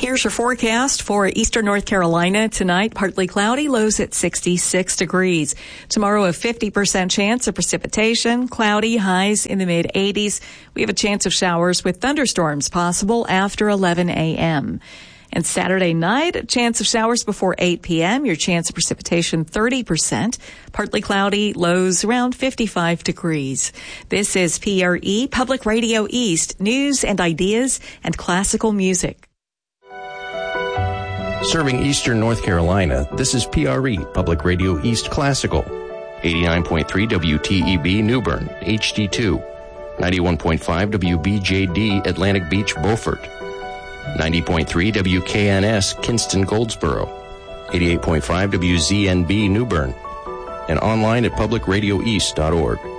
Here's your forecast for eastern North Carolina tonight. Partly cloudy, lows at 66 degrees. Tomorrow, a 50% chance of precipitation, cloudy, highs in the mid-80s. We have a chance of showers with thunderstorms possible after 11 a.m. And Saturday night, a chance of showers before 8 p.m. Your chance of precipitation, 30%. Partly cloudy, lows around 55 degrees. This is PRE, Public Radio East, news and ideas and classical music. Serving eastern North Carolina, this is PRE, Public Radio East Classical. 89.3 WTEB New Bern, HD2. 91.5 WBJD Atlantic Beach, Beaufort. 90.3 WKNS Kinston Goldsboro, 88.5 WZNB New Bern, and online at publicradioeast.org.